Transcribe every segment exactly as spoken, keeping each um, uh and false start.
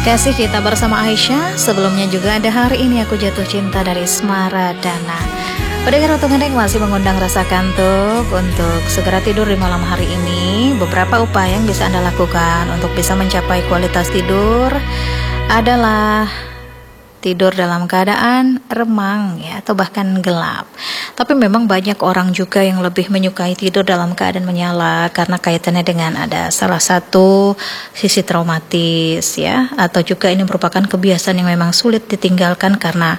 Kasih kita bersama Aisyah. Sebelumnya juga ada Hari Ini Aku Jatuh Cinta dari Smaradana. Pendengar untuk Ngendeng masih mengundang rasa kantuk untuk segera tidur di malam hari ini. Beberapa upaya yang bisa Anda lakukan untuk bisa mencapai kualitas tidur adalah tidur dalam keadaan remang ya, atau bahkan gelap. Tapi memang banyak orang juga yang lebih menyukai tidur dalam keadaan menyala karena kaitannya dengan ada salah satu sisi traumatis ya, atau juga ini merupakan kebiasaan yang memang sulit ditinggalkan karena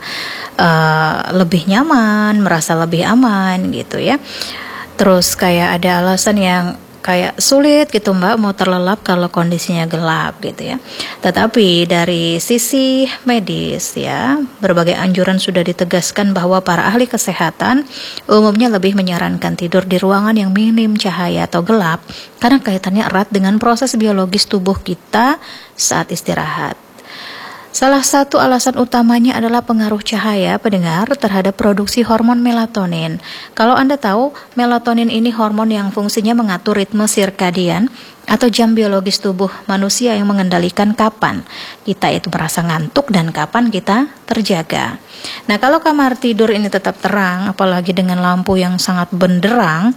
uh, lebih nyaman, merasa lebih aman gitu ya. Terus kayak ada alasan yang kayak sulit gitu Mbak mau terlelap kalau kondisinya gelap gitu ya. Tetapi dari sisi medis ya, berbagai anjuran sudah ditegaskan bahwa para ahli kesehatan umumnya lebih menyarankan tidur di ruangan yang minim cahaya atau gelap karena kaitannya erat dengan proses biologis tubuh kita saat istirahat. Salah satu alasan utamanya adalah pengaruh cahaya pendengar terhadap produksi hormon melatonin. Kalau Anda tahu, melatonin ini hormon yang fungsinya mengatur ritme sirkadian atau jam biologis tubuh manusia yang mengendalikan kapan kita itu merasa ngantuk dan kapan kita terjaga. Nah, kalau kamar tidur ini tetap terang, apalagi dengan lampu yang sangat benderang,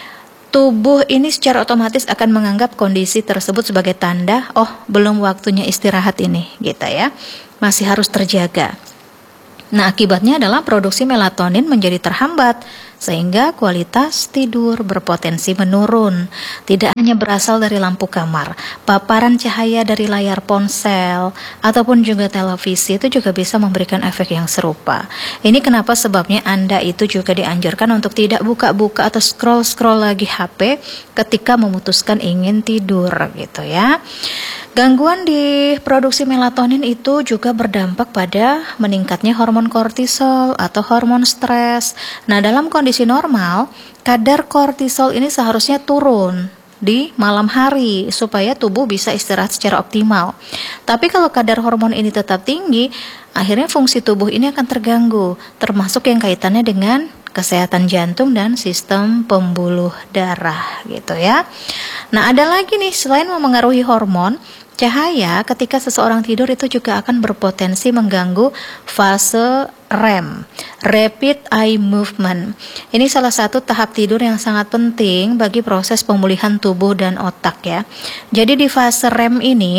tubuh ini secara otomatis akan menganggap kondisi tersebut sebagai tanda, oh belum waktunya istirahat ini, gitu ya, masih harus terjaga. Nah, akibatnya adalah produksi melatonin menjadi terhambat, sehingga kualitas tidur berpotensi menurun. Tidak hanya berasal dari lampu kamar, paparan cahaya dari layar ponsel, ataupun juga televisi itu juga bisa memberikan efek yang serupa. Ini kenapa sebabnya Anda itu juga dianjurkan untuk tidak buka-buka atau scroll-scroll lagi H P ketika memutuskan ingin tidur gitu ya. Gangguan di produksi melatonin itu juga berdampak pada meningkatnya hormon kortisol atau hormon stres. Nah, dalam kondisi normal, kadar kortisol ini seharusnya turun di malam hari supaya tubuh bisa istirahat secara optimal. Tapi kalau kadar hormon ini tetap tinggi, akhirnya fungsi tubuh ini akan terganggu, termasuk yang kaitannya dengan kesehatan jantung dan sistem pembuluh darah gitu ya. Nah, ada lagi nih, selain memengaruhi hormon, cahaya ketika seseorang tidur itu juga akan berpotensi mengganggu fase R E M, Rapid Eye Movement. Ini salah satu tahap tidur yang sangat penting bagi proses pemulihan tubuh dan otak ya. Jadi di fase R E M ini,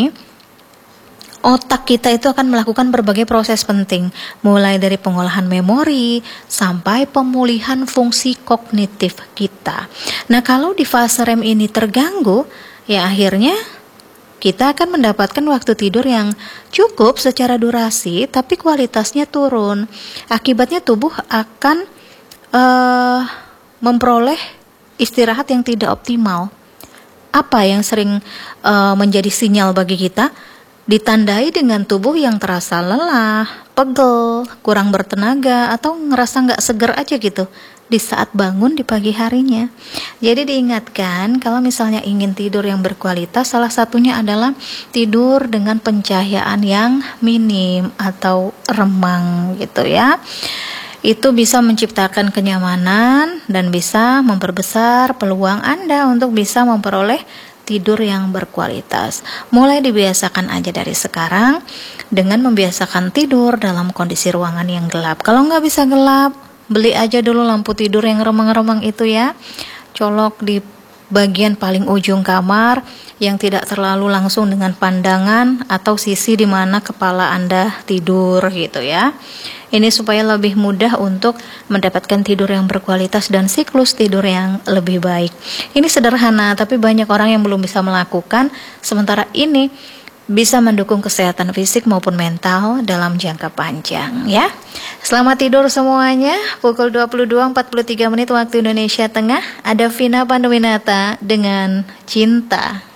otak kita itu akan melakukan berbagai proses penting, mulai dari pengolahan memori sampai pemulihan fungsi kognitif kita. Nah, kalau di fase R E M ini terganggu, ya akhirnya kita akan mendapatkan waktu tidur yang cukup secara durasi, tapi kualitasnya turun. Akibatnya tubuh akan uh, memperoleh istirahat yang tidak optimal. Apa yang sering uh, menjadi sinyal bagi kita? Ditandai dengan tubuh yang terasa lelah, pegel, kurang bertenaga, atau ngerasa nggak seger aja gitu di saat bangun di pagi harinya. Jadi diingatkan kalau misalnya ingin tidur yang berkualitas, salah satunya adalah tidur dengan pencahayaan yang minim atau remang gitu ya. Itu bisa menciptakan kenyamanan dan bisa memperbesar peluang Anda untuk bisa memperoleh tidur yang berkualitas. Mulai dibiasakan aja dari sekarang dengan membiasakan tidur dalam kondisi ruangan yang gelap. Kalau nggak bisa gelap, beli aja dulu lampu tidur yang remang-remang itu ya. Colok di bagian paling ujung kamar yang tidak terlalu langsung dengan pandangan atau sisi di mana kepala Anda tidur gitu ya. Ini supaya lebih mudah untuk mendapatkan tidur yang berkualitas dan siklus tidur yang lebih baik. Ini sederhana, tapi banyak orang yang belum bisa melakukan. Sementara ini bisa mendukung kesehatan fisik maupun mental dalam jangka panjang ya. Selamat tidur semuanya. Pukul dua puluh dua empat puluh tiga menit waktu Indonesia Tengah. Ada Vina Panduwinata dengan Cinta.